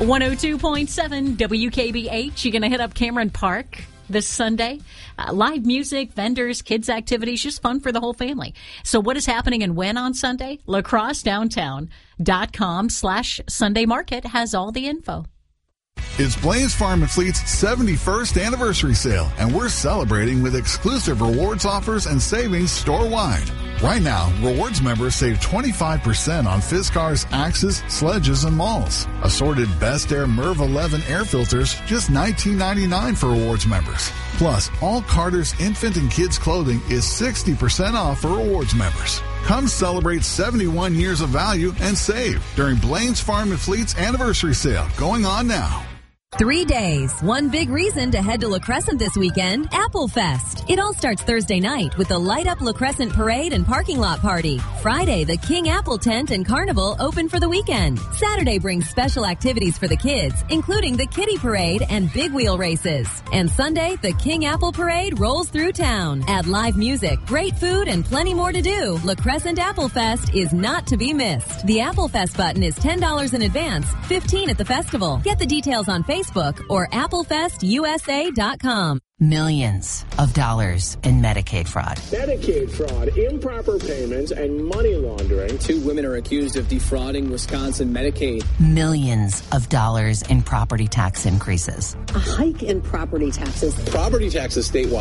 102.7 WKBH. You're going to hit up Cameron Park this Sunday. Live music, vendors, kids' activities, just fun for the whole family. So what is happening and when on Sunday? lacrossedowntown.com/Sunday Market has all the info. It's Blaze Farm and Fleet's 71st anniversary sale, and we're celebrating with exclusive rewards offers and savings store-wide. Right now, rewards members save 25% on Fiskars, Axis, Sledges, and Malls. Assorted Best Air MERV 11 air filters, just $19.99 for rewards members. Plus, all Carter's infant and kids clothing is 60% off for rewards members. Come celebrate 71 years of value and save during Blaine's Farm and Fleet's anniversary sale going on now. 3 days, one big reason to head to La Crescent this weekend, Apple Fest. It all starts Thursday night with the Light Up La Crescent Parade and Parking Lot Party. Friday, the King Apple Tent and Carnival open for the weekend. Saturday brings special activities for the kids, including the Kiddie Parade and Big Wheel races. And Sunday, the King Apple Parade rolls through town. Add live music, great food, and plenty more to do. La Crescent Apple Fest is not to be missed. The Apple Fest button is $10 in advance, $15 at the festival. Get the details on Facebook or applefestusa.com. Millions of dollars in Medicaid fraud. Medicaid fraud, improper payments, and money laundering. 2 women are accused of defrauding Wisconsin Medicaid. Millions of dollars in property tax increases. A hike in property taxes. Property taxes statewide